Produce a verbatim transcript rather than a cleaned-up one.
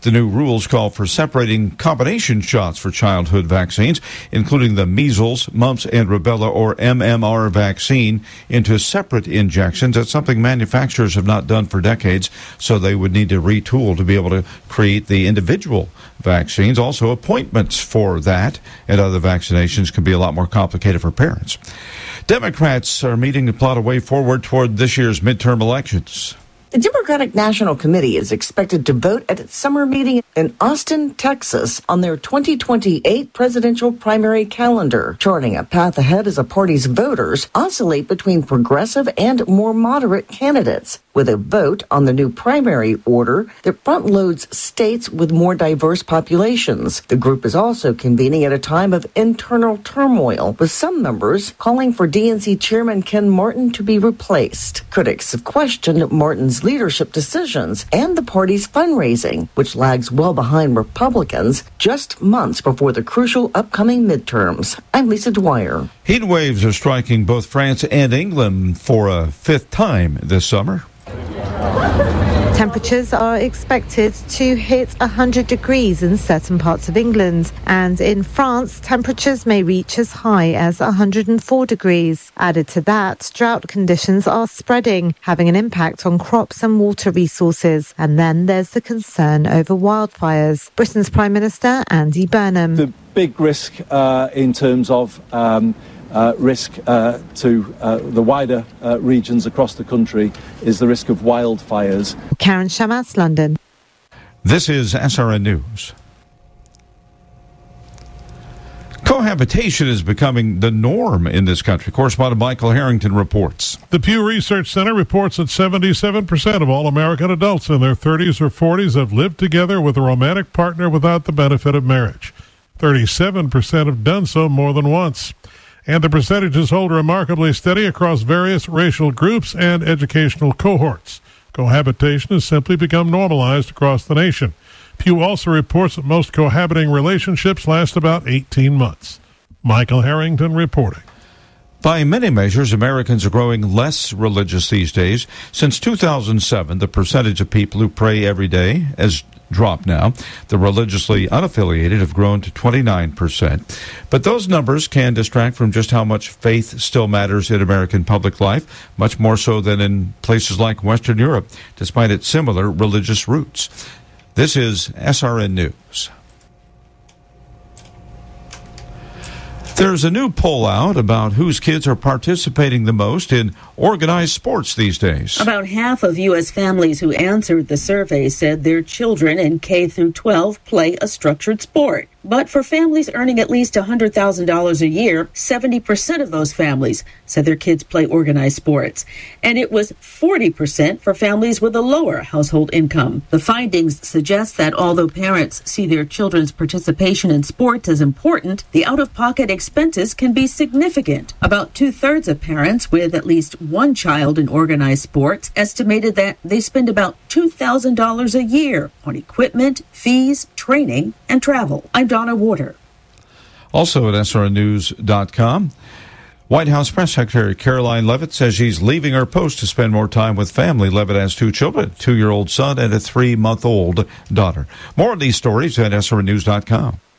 The new rules call for separating combination shots for childhood vaccines, including the measles, mumps, and rubella, or M M R vaccine, into separate injections. That's something manufacturers have not done for decades, so they would need to retool to be able to create the individual vaccines. Also, appointments for that and other vaccinations can be a lot more complicated for parents. Democrats are meeting to plot a way forward toward this year's midterm elections. The Democratic National Committee is expected to vote at its summer meeting in Austin, Texas, on their twenty twenty-eight presidential primary calendar, charting a path ahead as the party's voters oscillate between progressive and more moderate candidates, with a vote on the new primary order that front-loads states with more diverse populations. The group is also convening at a time of internal turmoil, with some members calling for D N C Chairman Ken Martin to be replaced. Critics have questioned Martin's leadership decisions and the party's fundraising, which lags well behind Republicans just months before the crucial upcoming midterms. I'm Lisa Dwyer. Heat waves are striking both France and England for a fifth time this summer. Temperatures are expected to hit one hundred degrees in certain parts of England, and in France, temperatures may reach as high as one hundred four degrees. Added to that, drought conditions are spreading, having an impact on crops and water resources. And then there's the concern over wildfires. Britain's Prime Minister, Andy Burnham. The big risk uh, in terms of um, Uh, risk uh, to uh, the wider uh, regions across the country is the risk of wildfires. Karen Shamas, London. This is S R N News. Cohabitation is becoming the norm in this country. Correspondent Michael Harrington reports. The Pew Research Center reports that seventy-seven percent of all American adults in their thirties or forties have lived together with a romantic partner without the benefit of marriage. thirty-seven percent have done so more than once. And the percentages hold remarkably steady across various racial groups and educational cohorts. Cohabitation has simply become normalized across the nation. Pew also reports that most cohabiting relationships last about eighteen months. Michael Harrington reporting. By many measures, Americans are growing less religious these days. Since two thousand seven, the percentage of people who pray every day has dropped now. The religiously unaffiliated have grown to twenty-nine percent. But those numbers can distract from just how much faith still matters in American public life, much more so than in places like Western Europe, despite its similar religious roots. This is S R N News. There's a new poll out about whose kids are participating the most in organized sports these days. About half of U S families who answered the survey said their children in K through twelve play a structured sport. But for families earning at least one hundred thousand dollars a year, seventy percent of those families said their kids play organized sports. And it was forty percent for families with a lower household income. The findings suggest that although parents see their children's participation in sports as important, the out-of-pocket expenses can be significant. About two-thirds of parents with at least one child in organized sports estimated that they spend about two thousand dollars a year on equipment, fees, training, and travel. I'm Donna Warder. Also at S R N news dot com, White House Press Secretary Caroline Leavitt says she's leaving her post to spend more time with family. Leavitt has two children, a two-year-old son and a three-month-old daughter. More of these stories at S R N news dot com.